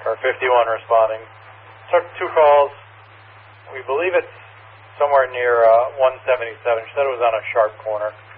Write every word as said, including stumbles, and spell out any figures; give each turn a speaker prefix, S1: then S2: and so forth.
S1: Car fifty-one responding. Took two calls. We believe it's somewhere near uh, one seventy-seven. She said it was on a sharp corner.